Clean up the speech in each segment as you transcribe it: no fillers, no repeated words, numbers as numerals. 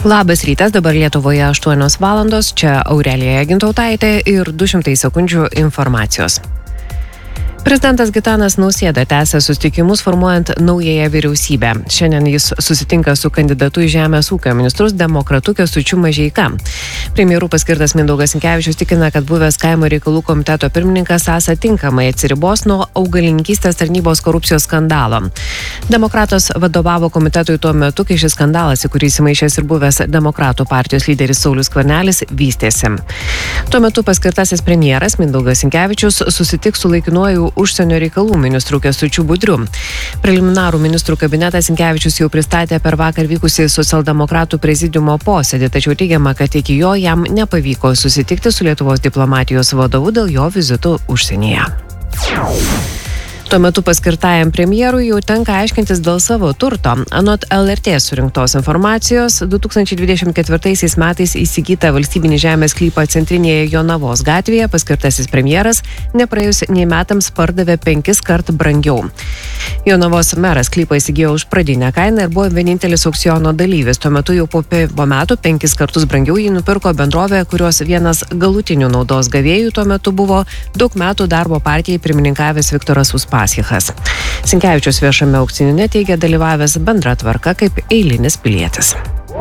Labas rytas, dabar Lietuvoje 8 valandos, čia Aurelija Gintautaitė ir 200 sekundžių informacijos. Prezidentas Gitanas Nausėda tęsia susitikimus formuojant naująją vyriausybę. Šiandien jis susitinka su kandidatu į Žemės ūkio ministrus demokratu Kęstučiu Mažeika. Premjeru paskirtas Mindaugas Sinkevičius tikina, kad buvęs kaimo reikalų komiteto pirmininkas esą tinkamai atsiribos nuo augalininkystės tarnybos korupcijos skandalo. Demokratas vadovavo komitetui tuo metu, kai šis skandalas, į kurį įsimaišęs ir buvęs Demokratų partijos lyderis Saulius Skvernelis, vystėsi. Tuo metu paskirtasis premjeras Mindaugas Sinkevičius susitiks su laikinuoju užsienio reikalų ministru Kęstučiu Budriu. Preliminarų ministrų kabinetą Sinkevičius jau pristatė per vakar vykusį socialdemokratų prezidiumo posėdį, tačiau teigiama, kad iki jo jam nepavyko susitikti su Lietuvos diplomatijos vadovu dėl jo vizitų užsienyje. Tuo metu paskirtajam premjerui jau tenka aiškintis dėl savo turto. Anot LRT surinktos informacijos, 2024 metais įsigytą valstybinį žemės sklypą centrinėje Jonavos gatvėje paskirtasis premjeras nepraėjus nei metams pardavė 5 kart brangiau. Jonavos meras sklypą įsigijo už pradinę kainą ir buvo vienintelis aukciono dalyvis. Tuo metu jau po metų 5 kartus brangiau jį nupirko bendrovė, kurios vienas galutinių naudos gavėjų tuo metu buvo daug metų darbo partijai pirmininkavęs Viktoras Uspaskichas. Sinkevičius viešame aukcione teigia dalyvavęs bendra tvarka kaip eilinis pilietis.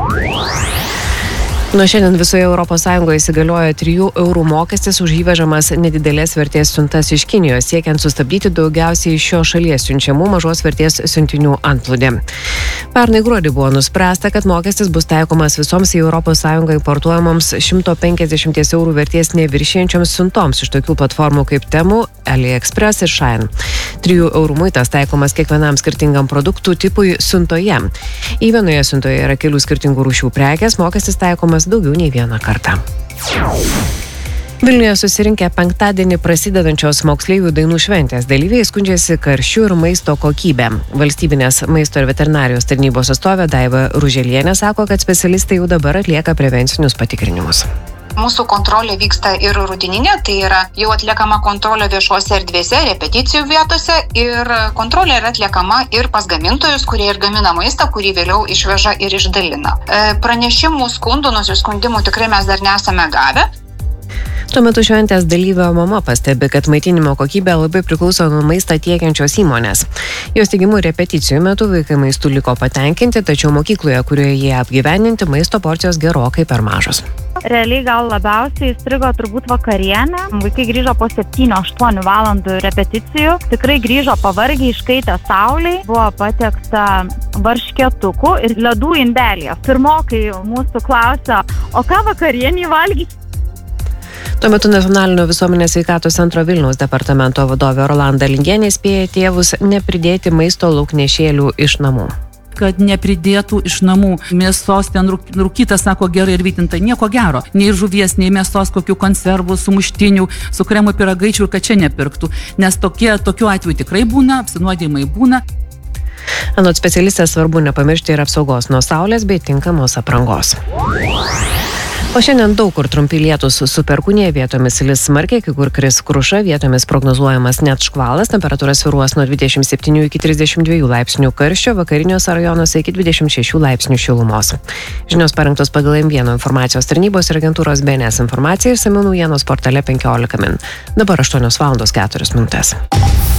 Nuo šiandien visoje ES įsigalioja 3 eurų mokestis už įvežamas nedidelės vertės siuntas iš Kinijos, siekiant sustabdyti daugiausiai iš šios šalies siunčiamų mažos vertės siuntinių antplūdį. Pernai gruodį buvo nuspręsta, kad mokestis bus taikomas visoms į ES importuojamoms 150 eurų vertės neviršijančioms siuntoms iš tokių platformų kaip Temu, AliExpress ir Shein. 3 eurų muitas taikomas kiekvienam skirtingam produktų tipui siuntoje. Į vienoje siuntoje yra kelių skirtingų rūšių prekės, mokestis taikomas daugiau nei vieną kartą. Vilniuje susirinkę penktadienį prasidedančios moksleivių dainų šventės dalyviai skundžiasi karščiu ir maisto kokybė. Valstybinės maisto ir veterinarijos tarnybos atstovė Daiva Ruželienė sako, kad specialistai jau dabar atlieka prevencinius patikrinimus. Mūsų kontrolė vyksta ir rutininė, tai yra jau atliekama kontrolė viešuose erdvėse, repeticijų vietose ir kontrolė yra atliekama ir pas gamintojus, kurie ir gamina maistą, kurį vėliau išveža ir išdalina. Pranešimų, skundų, nusiskundimų tikrai mes dar nesame gavę. Tuo metu šventės dalyvio mama pastebi, kad maitinimo kokybė labai priklauso nuo maistą tiekiančios įmonės. Jos teigimu, repeticijų metu vaikai maistų liko patenkinti, tačiau mokykloje, kurioje jie apgyvendinti, maisto porcijos gerokai per mažos. Realiai gal labiausiai įstrigo turbūt vakarienė. Vaikai grįžo po 7-8 valandų repeticijų. Tikrai grįžo pavargę, iškaitę saulei. Buvo patiekta varškėtukų ir ledų indelė. Pirmokai mūsų klausia, o ką vakarienį valgyti? Tuo metu Nacionalinio visuomenės sveikatos centro Vilniaus departamento vadovė Rolanda Lingienė spėja tėvus nepridėti maisto lauknešėlių iš namų. Kad nepridėtų iš namų mėsos, ten rūkyta, sako, gerai ir vytinta, nieko gero. Nei žuvies, nei mėsos, kokių konservų, sumuštinių, su kremo pyragaičių ir kad čia nepirktų. Nes tokių atvejų tikrai būna, apsinuodėjimai būna. Anot specialistės svarbu nepamiršti ir apsaugos nuo saulės bei tinkamos aprangos. O šiandien daug kur trumpi lietūs su perkūnija, vietomis lis smarkiai, kai kur kris kruša, vietomis prognozuojamas net škvalas, temperatūra svyruos nuo 27 iki 32 laipsnių karščio, vakariniuose rajonuose iki 26 laipsnių šilumos. Žinios parengtos pagal M1 informacijos tarnybos ir agentūros BNS informaciją ir išsamių naujienos portale 15 min. Dabar 8 valandos 4 minutės.